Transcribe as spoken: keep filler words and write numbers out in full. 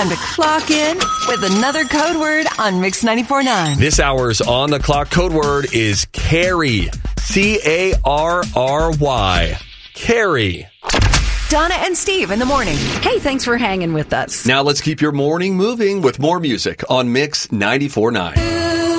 Time to clock in with another code word on Mix ninety-four point nine. This hour's On the Clock code word is carry. C A R R Y. Carry. Donna and Steve in the morning. Hey, thanks for hanging with us. Now let's keep your morning moving with more music on Mix ninety-four point nine.